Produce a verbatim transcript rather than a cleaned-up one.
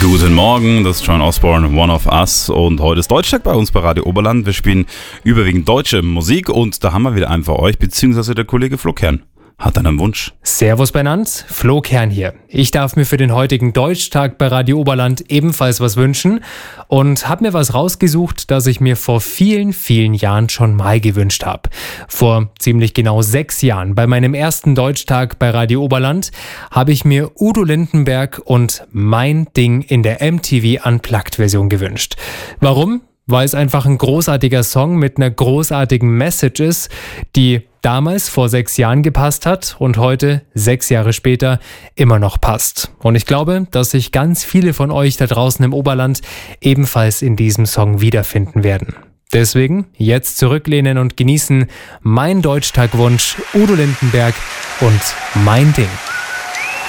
Guten Morgen, das ist John Osborne, One of Us, und heute ist Deutschtag bei uns bei Radio Oberland. Wir spielen überwiegend deutsche Musik und da haben wir wieder einen für euch, beziehungsweise der Kollege Flo Kern hat einen Wunsch. Servus benannt, Flo Kern hier. Ich darf mir für den heutigen Deutschtag bei Radio Oberland ebenfalls was wünschen und habe mir was rausgesucht, das ich mir vor vielen, vielen Jahren schon mal gewünscht habe. Vor ziemlich genau sechs Jahren, bei meinem ersten Deutschtag bei Radio Oberland, habe ich mir Udo Lindenberg und Mein Ding in der M T V Unplugged-Version gewünscht. Warum? Weil es einfach ein großartiger Song mit einer großartigen Message ist, die damals vor sechs Jahren gepasst hat und heute, sechs Jahre später, immer noch passt. Und ich glaube, dass sich ganz viele von euch da draußen im Oberland ebenfalls in diesem Song wiederfinden werden. Deswegen jetzt zurücklehnen und genießen. Mein Deutschtagwunsch, Udo Lindenberg und Mein Ding.